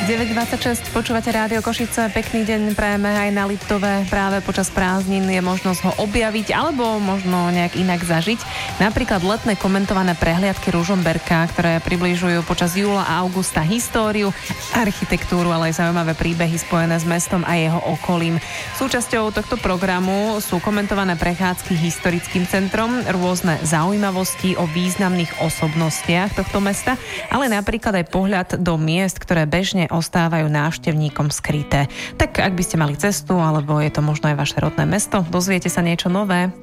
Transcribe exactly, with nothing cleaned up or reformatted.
deväť dvadsaťšesť, počúvate Rádio Košice, pekný deň prajeme aj na Liptove. Práve počas prázdnin je možnosť ho objaviť alebo možno nejak inak zažiť. Napríklad letné komentované prehliadky Ružomberka, ktoré približujú počas júla a augusta históriu, architektúru, ale aj zaujímavé príbehy spojené s mestom a jeho okolím. Súčasťou tohto programu sú komentované prechádzky historickým centrom, rôzne zaujímavosti o významných osobnostiach tohto mesta, ale napríklad aj pohľad do miest, ktoré bežne ostávajú návštevníkom skryté. Tak ak by ste mali cestu, alebo je to možno aj vaše rodné mesto, dozviete sa niečo nové.